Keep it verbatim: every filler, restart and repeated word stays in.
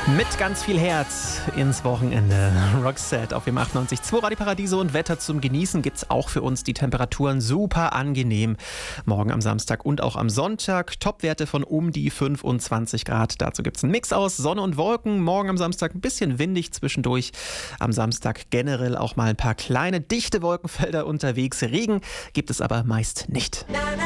Mit ganz viel Herz ins Wochenende. Roxette auf dem achtundneunzig Komma zwei Radio Paradiso und Wetter zum Genießen gibt's auch für uns. Die Temperaturen super angenehm. Morgen am Samstag und auch am Sonntag. Topwerte von um die fünfundzwanzig Grad. Dazu gibt's einen Mix aus Sonne und Wolken. Morgen am Samstag ein bisschen windig zwischendurch. Am Samstag generell auch mal ein paar kleine, dichte Wolkenfelder unterwegs. Regen gibt es aber meist nicht.